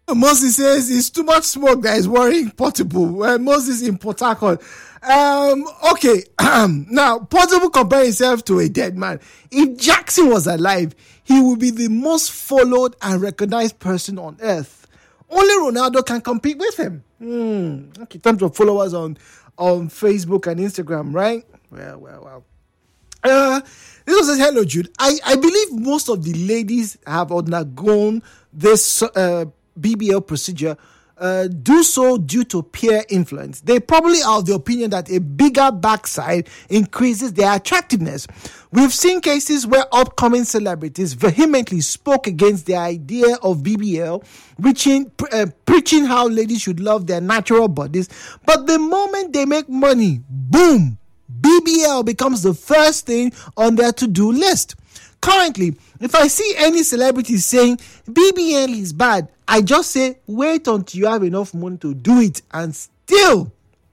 Moses says it's too much smoke that is worrying Portable. Moses in Port Harcourt. Okay. Now, Portable compared himself to a dead man. If Jackson was alive, he would be the most followed and recognized person on earth. Only Ronaldo can compete with him. Okay, in terms of followers on Facebook and Instagram, right? Well. This one says, hello, Jude. I believe most of the ladies have undergone this BBL procedure, do so due to peer influence. They probably are of the opinion that a bigger backside increases their attractiveness. We've seen cases where upcoming celebrities vehemently spoke against the idea of BBL, preaching how ladies should love their natural bodies. But the moment they make money, boom, BBL becomes the first thing on their to-do list. Currently, if I see any celebrity saying BBL is bad, I just say, wait until you have enough money to do it, and still,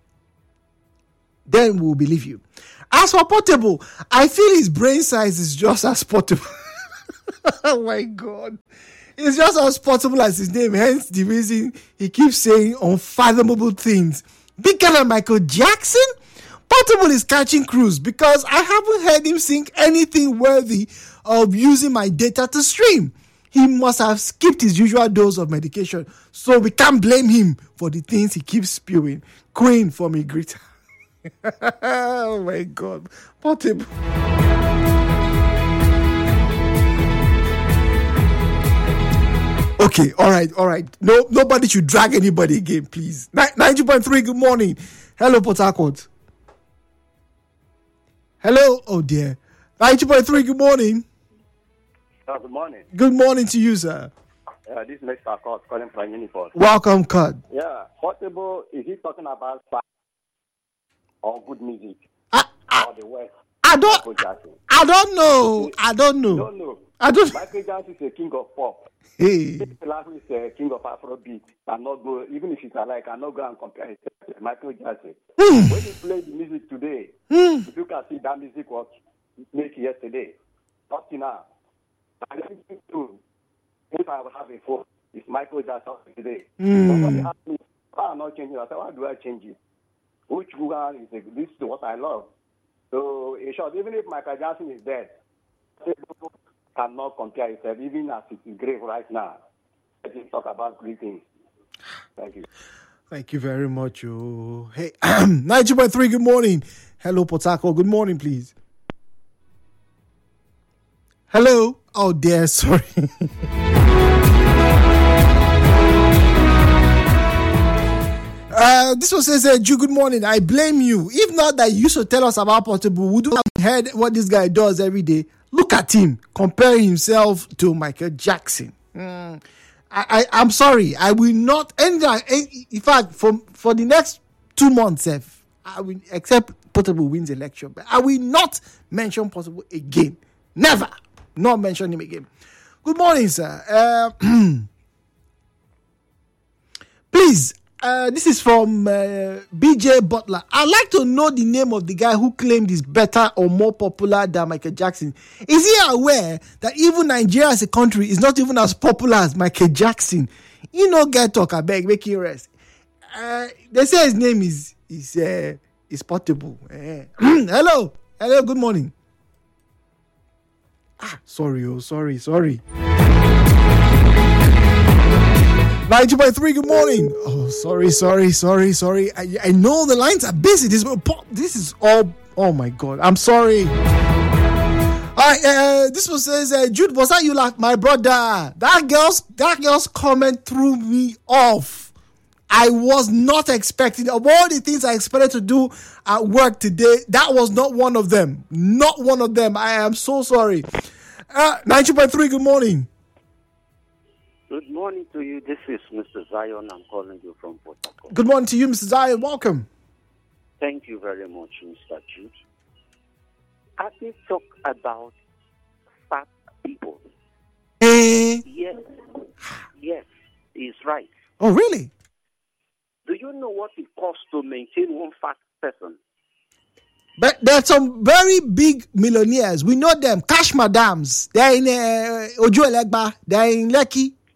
then we'll believe you. As for Portable, I feel his brain size is just as portable. Oh my God. It's just as portable as his name, hence the reason he keeps saying unfathomable things. Bigger than Michael Jackson? Portable is catching cruise because I haven't heard him sing anything worthy of using my data to stream. He must have skipped his usual dose of medication, so we can't blame him for the things he keeps spewing. Queen for me, greet. Oh my God, Portable. Okay, all right. No, nobody should drag anybody again, please. 90.3, good morning. Hello, Port Harcourt. Hello, oh dear. 90.3, good morning. Good morning. Good morning to you, sir. This is Mr. Cut calling from Uniport. Welcome, Cut. Yeah, Portable, is he talking about fact or good music? Or the West? I don't know. You don't know. I don't. Michael Jackson is a king of pop. Hey. Selassie is a king of Afrobeat. Cannot go, even if he's alive, cannot go and compare himself with Michael Jackson. When he played the music today, you can see that music was made yesterday. Up to now. I think too, if I would have a phone, it's Michael Jackson today. Somebody asked me, why am I not changing? I said, why do I change it? Which Google is this is what I love. So in short, even if Michael Jackson is dead, people cannot compare himself, even as it's in grave right now. Let's talk about great things. Thank you. Thank you very much. Oh. Hey, 90.3, good morning. Hello, Port Harcourt. Good morning, please. Hello. Oh, dear, sorry. This one says, Ju, good morning. I blame you. If not that you used to tell us about Portable, would you have heard what this guy does every day? Look at him, comparing himself to Michael Jackson. I'm sorry. I will not. In fact, for the next 2 months, I will, except Portable wins election, but I will not mention Portable again. Never. Not mention him again. Good morning, sir. Please, this is from BJ Butler. I'd like to know the name of the guy who claimed he's better or more popular than Michael Jackson. Is he aware that even Nigeria as a country is not even as popular as Michael Jackson? You know, get talk, I beg, make you rest. They say his name is Portable. Hello, good morning. Sorry. 90.3, good morning. Oh, sorry. I know the lines are busy. This is all, oh my God. I'm sorry. All right, this one says, Jude, was that you like my brother? That girl's comment threw me off. I was not expecting, of all the things I expected to do at work today, that was not one of them. Not one of them. I am so sorry. 90.3, good morning. Good morning to you. This is Mr. Zion. I'm calling you from Port Harcourt. Good morning to you, Mr. Zion. Welcome. Thank you very much, Mr. Jude. As we talk about fat people, yes, he's right. Oh, really? Do you know what it costs to maintain one fat person? But there are some very big millionaires. We know them. Cash madams. They're in Ojo Elegba. They're in Lekki.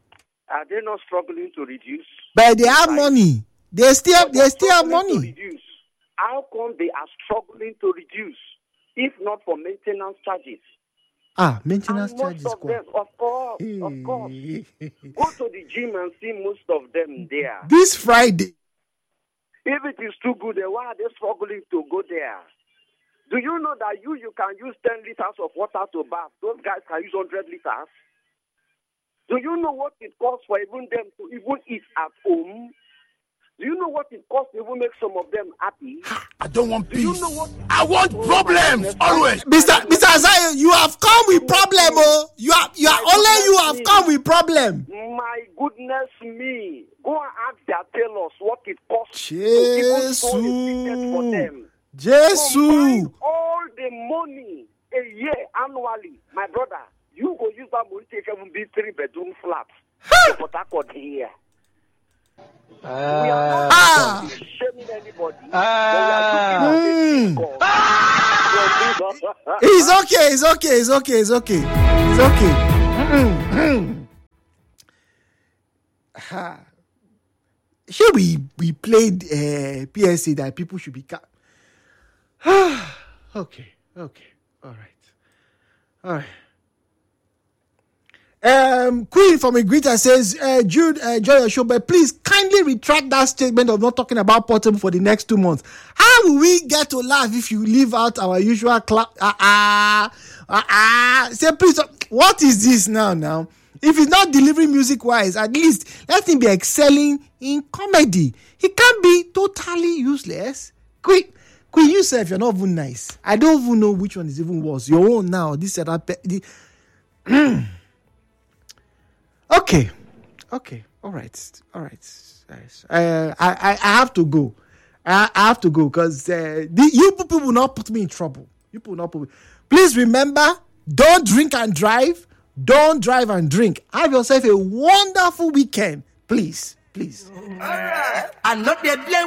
Are they not struggling to reduce? But they have money. They still have money. Reduce. How come they are struggling to reduce, if not for maintenance charges? Maintenance charges. Most of them, of course. Go to the gym and see most of them there. This Friday. If it is too good, then why are they struggling to go there? Do you know that you can use 10 liters of water to bath? Those guys can use 100 liters. Do you know what it costs for even them to even eat at home? Do you know what it costs to even make some of them happy? I don't want peace. Do you know what I want problems always. Mr. Zion, you have come with problem, oh. You have come with problem. My goodness me. Go and ask their tailors what it costs to even sew a ticket for them. Jesus. Combine all the money a year annually, my brother. You go use that money to even be 3-bedroom flats in Port Harcourt here. We are not shaming anybody. It's okay. Here we played PSA that people should be okay. All right. Queen from a greeter says, Jude, enjoy your show, but please kindly retract that statement of not talking about Portable for the next 2 months. How will we get to laugh if you leave out our usual clap? Say, please, what is this now? If he's not delivering music wise, at least let him be excelling in comedy. He can't be totally useless. Queen, you say you're not even nice. I don't even know which one is even worse. Your own now, this other. Okay. All right. Nice. I have to go. I have to go because you people will not put me in trouble. Please remember, don't drink and drive. Don't drive and drink. Have yourself a wonderful weekend. Please. I'm not there blame